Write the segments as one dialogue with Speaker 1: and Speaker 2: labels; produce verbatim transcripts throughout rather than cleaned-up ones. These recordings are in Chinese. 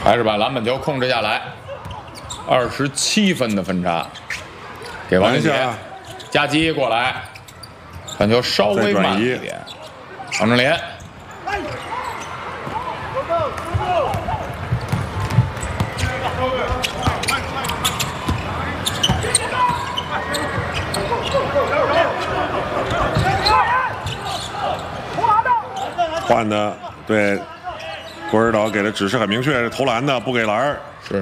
Speaker 1: 还是把篮板球控制下来，二十七分的分差，给王林杰，夹击过来，传球稍微慢一点，王正莲。
Speaker 2: 换的对，郭指导给的指示很明确，投篮的不给篮儿。
Speaker 1: 是，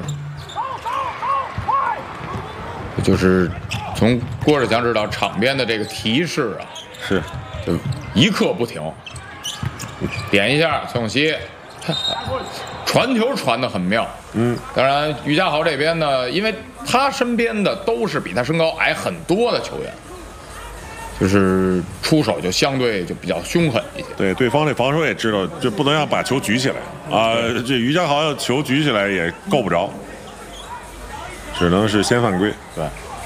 Speaker 1: 就是从郭志强指导场边的这个提示啊，
Speaker 2: 是，
Speaker 1: 就一刻不停，点一下崔永熙，传球传得很妙。嗯，当然于家豪这边呢，因为他身边的都是比他身高矮很多的球员。 就是出手就相对就比较凶狠一些，
Speaker 2: 对，对方这防守也知道，就不能让把球举起来啊、呃。这于家豪要球举起来也够不着，只能是先犯规。
Speaker 1: 对。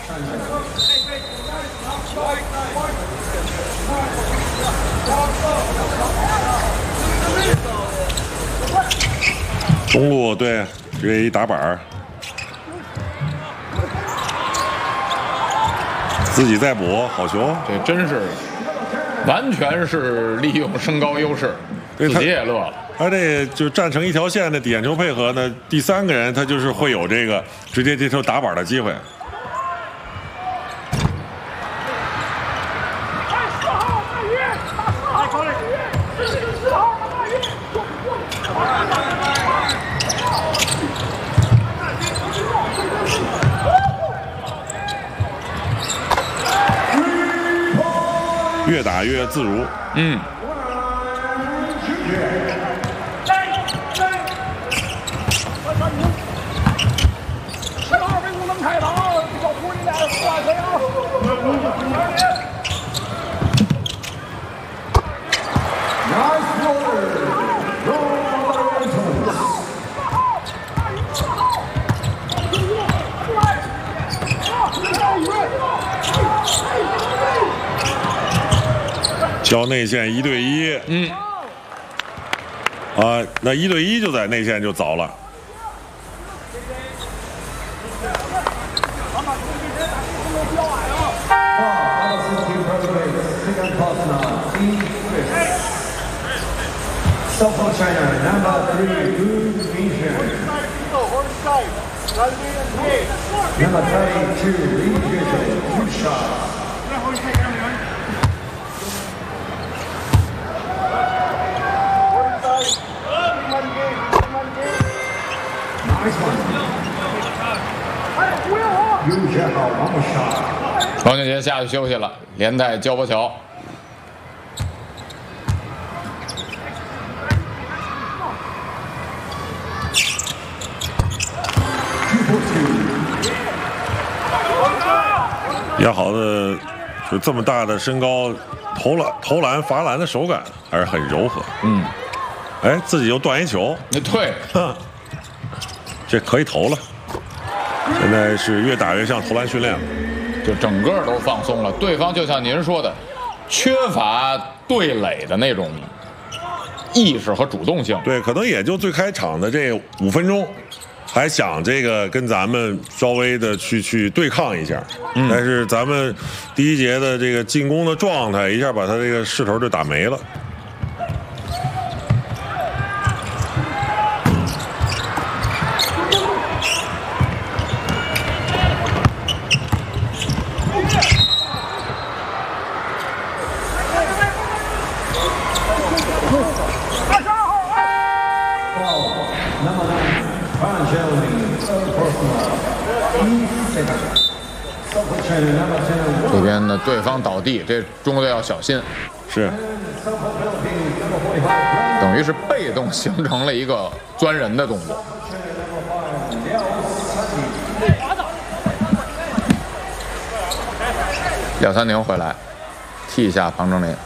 Speaker 2: 中路对，直接一打板儿。 自己再补，好球！
Speaker 1: 这真是完全是利用身高优势，自己也乐了。
Speaker 2: 他这就站成一条线的点球配合呢，第三个人他就是会有这个直接接球打板的机会。越打越自如，
Speaker 1: 嗯。
Speaker 2: 交内线一对一，
Speaker 1: 嗯，
Speaker 2: 啊，那一对一就在内线就凿了。
Speaker 1: 王俊杰下去休息了，连带焦波桥。
Speaker 2: 亚豪的就这么大的身高，投篮、投篮、罚篮的手感还是很柔和。
Speaker 1: 嗯，
Speaker 2: 哎，自己又断一球，
Speaker 1: 那对，
Speaker 2: 这可以投了。现在是越打越像投篮训练了，
Speaker 1: 就整个都放松了。对方就像您说的，缺乏对垒的那种意识和主动性。
Speaker 2: 对，可能也就最开场的这五分钟，还想这个跟咱们稍微的去去对抗一下，嗯、但是咱们第一节的这个进攻的状态，一下把他这个势头就打没了。
Speaker 1: 这边呢，对方倒地，这中国队要小心。
Speaker 2: 是，
Speaker 1: 等于是被动形成了一个钻人的动作。廖三宁回来，替一下庞正林。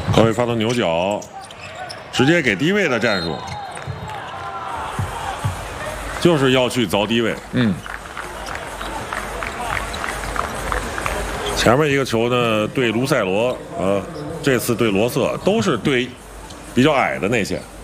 Speaker 2: 高位发动牛角，直接给低位的战术，就是要去凿低位。
Speaker 1: 嗯。
Speaker 2: 前面一个球呢，对卢塞罗，呃，这次对罗瑟，都是对比较矮的那些。